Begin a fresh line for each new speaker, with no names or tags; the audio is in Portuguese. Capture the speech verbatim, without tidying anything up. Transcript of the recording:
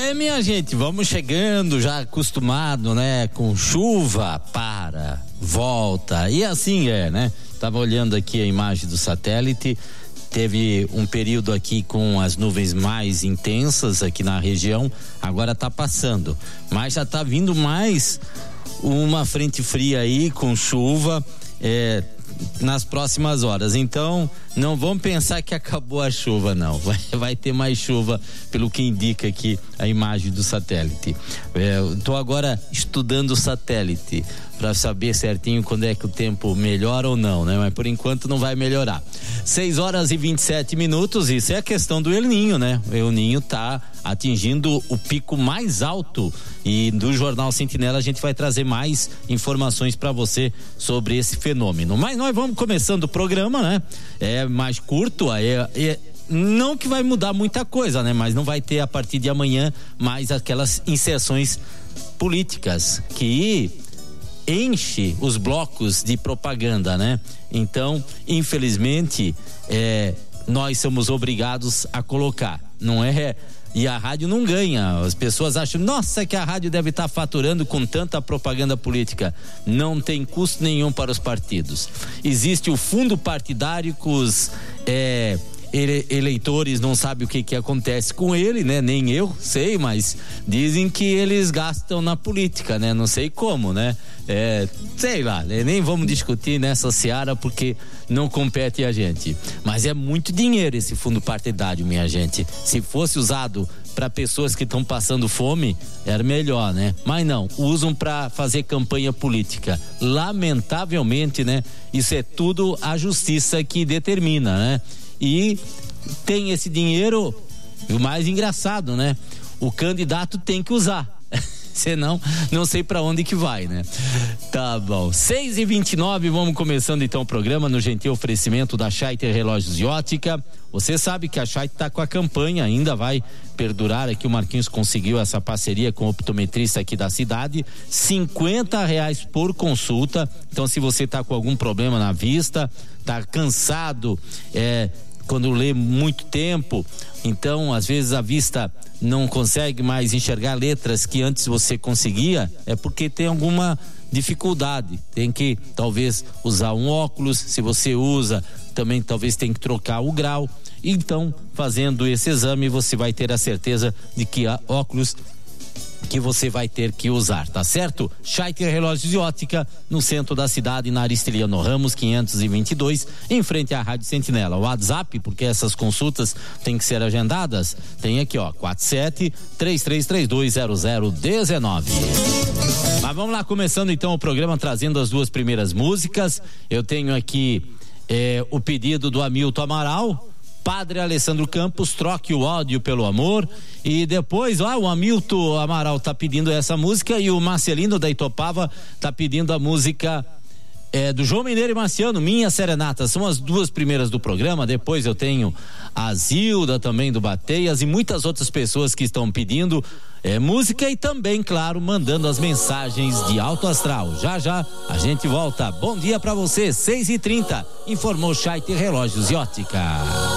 É, minha gente, vamos chegando já acostumado, né? Com chuva, para, volta, e assim é, né? Tava olhando aqui a imagem do satélite, teve um período aqui com as nuvens mais intensas aqui na região, agora tá passando, mas já tá vindo mais uma frente fria aí com chuva, é, nas próximas horas. Então, não vamos pensar que acabou a chuva, não. Vai, vai ter mais chuva, pelo que indica aqui a imagem do satélite. Estou é, agora estudando o satélite para saber certinho quando é que o tempo melhora ou não, né? Mas por enquanto não vai melhorar. seis horas e vinte e sete minutos, isso é a questão do El Ninho, né? O El Ninho tá atingindo o pico mais alto e do Jornal Sentinela a gente vai trazer mais informações para você sobre esse fenômeno. Mas nós vamos começando o programa, né? É mais curto, é, é não que vai mudar muita coisa, né? Mas não vai ter a partir de amanhã mais aquelas inserções políticas que enche os blocos de propaganda, né? Então, infelizmente, é, nós somos obrigados a colocar, não é? E a rádio não ganha. As pessoas acham, nossa, que a rádio deve estar faturando com tanta propaganda política. Não tem custo nenhum para os partidos. Existe o fundo partidário que os é, ele, eleitores não sabem o que, que acontece com ele, né? Nem eu sei, mas dizem que eles gastam na política, né? Não sei como, né? É, sei lá, né? Nem vamos discutir nessa seara porque não compete a gente. Mas é muito dinheiro esse fundo partidário, minha gente. Se fosse usado para pessoas que estão passando fome, era melhor, né? Mas não, usam para fazer campanha política. Lamentavelmente, né? Isso é tudo a justiça que determina, né? E tem esse dinheiro, e o mais engraçado, né? O candidato tem que usar. Senão, não sei pra onde que vai, né? Tá bom. seis e vinte e nove, vamos começando então o programa no gentil oferecimento da Scheiter Relógios e Ótica. Você sabe que a Scheiter tá com a campanha, ainda vai perdurar aqui. O Marquinhos conseguiu essa parceria com o optometrista aqui da cidade. cinquenta reais por consulta. Então, se você tá com algum problema na vista, tá cansado, é. Quando lê muito tempo, então às vezes a vista não consegue mais enxergar letras que antes você conseguia, é porque tem alguma dificuldade, tem que talvez usar um óculos, se você usa também talvez tem que trocar o grau. Então, fazendo esse exame você vai ter a certeza de que há óculos que você vai ter que usar, tá certo? Scheiter Relógios e Ótica, no centro da cidade, na Aristiliano Ramos quinhentos e vinte e dois, em frente à Rádio Sentinela. O WhatsApp, porque essas consultas têm que ser agendadas, tem aqui, ó, quatro sete, três três três dois, zero zero um nove. Mas vamos lá, começando então o programa, trazendo as duas primeiras músicas. Eu tenho aqui eh, o pedido do Hamilton Amaral, Padre Alessandro Campos, Troque o Ódio pelo Amor. E depois, ó, o Hamilton Amaral tá pedindo essa música e o Marcelino da Itopava tá pedindo a música é, do João Mineiro e Marciano, Minha Serenata. São as duas primeiras do programa. Depois eu tenho a Zilda também do Bateias e muitas outras pessoas que estão pedindo é, música e também, claro, mandando as mensagens de alto astral. Já já a gente volta. Bom dia pra você, seis e trinta, informou Scheiter Relógios e Ótica.